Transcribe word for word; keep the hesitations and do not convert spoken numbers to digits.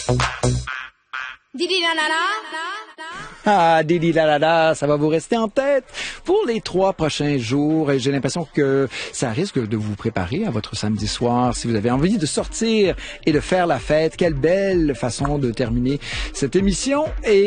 Didi la la la. Ah, Didi la la la, ça va vous rester en tête pour les trois prochains jours. Et j'ai l'impression que ça risque de vous préparer à votre samedi soir. Si vous avez envie de sortir et de faire la fête, quelle belle façon de terminer cette émission. Et